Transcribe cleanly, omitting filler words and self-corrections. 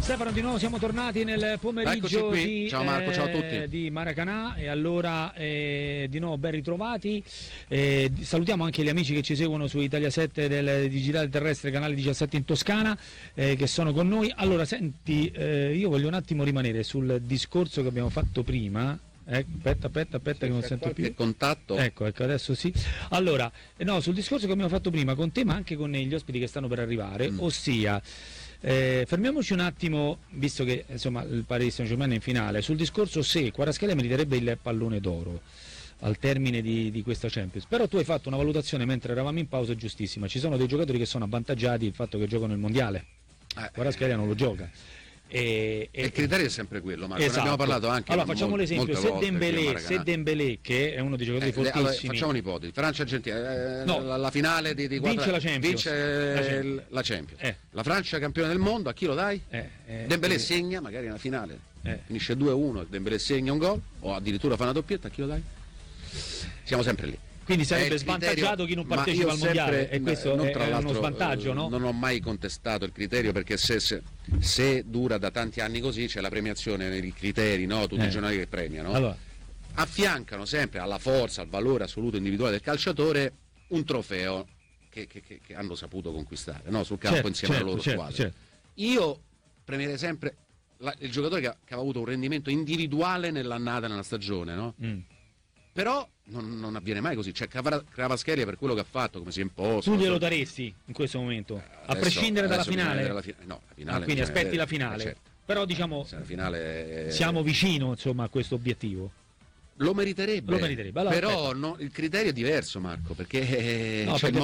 Stefano, di nuovo siamo tornati nel pomeriggio di, ciao Marco, ciao a tutti. Di Maracanã, e allora di nuovo ben ritrovati. Salutiamo anche gli amici che ci seguono su Italia 7 del Digitale Terrestre, canale 17 in Toscana, che sono con noi. Allora senti, io voglio un attimo rimanere sul discorso che abbiamo fatto prima. Aspetta che non sento più. Contatto. Ecco, adesso sì. Allora, no, sul discorso che abbiamo fatto prima con te, ma anche con gli ospiti che stanno per arrivare, ossia fermiamoci un attimo, visto che insomma il Paris Saint-Germain è in finale, sul discorso se Kvaratskhelia meriterebbe il pallone d'oro al termine di questa Champions. Però tu hai fatto una valutazione mentre eravamo in pausa giustissima. Ci sono dei giocatori che sono avvantaggiati il fatto che giocano il mondiale. Kvaratskhelia non lo gioca. Il criterio è sempre quello, Marco. Esatto. Ne abbiamo parlato anche. Allora facciamo l'esempio, se Dembélé, che è uno dei giocatori fortissimi, allora, facciamo un'ipotesi, Francia-Argentina, no, la finale di vince la Champions, vince la Champions. La Francia campione del mondo, a chi lo dai? Dembélé segna magari nella finale, finisce 2-1, Dembélé segna un gol o addirittura fa una doppietta, a chi lo dai? Siamo sempre lì. Quindi sarebbe svantaggiato chi non partecipa al mondiale, e questo è uno svantaggio, no? Non ho mai contestato il criterio, perché se dura da tanti anni così, c'è la premiazione nei criteri, no? Tutti i giornali che premiano, allora affiancano sempre alla forza, al valore assoluto individuale del calciatore un trofeo che hanno saputo conquistare, no? Sul campo, insieme alla loro squadra. Io premierei sempre il giocatore che aveva avuto un rendimento individuale nell'annata, nella stagione, no? Però non avviene mai così. Cioè Kvaratskhelia, per quello che ha fatto, come si è imposto, tu glielo daresti in questo momento, a prescindere dalla finale? No, la finale, quindi aspetti la finale, certo. Però diciamo la finale siamo vicino, insomma, a questo obiettivo. Lo meriterebbe, allora, però no, il criterio è diverso, Marco, perché, no, perché